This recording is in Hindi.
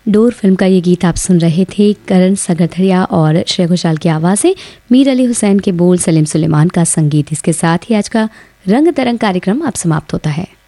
डोर फिल्म का ये गीत आप सुन रहे थे। करण सगरथरिया और श्रेया घोषाल की आवाज़ें, मीर अली हुसैन के बोल, सलीम सुलेमान का संगीत। इसके साथ ही आज का रंग तरंग कार्यक्रम अब समाप्त होता है।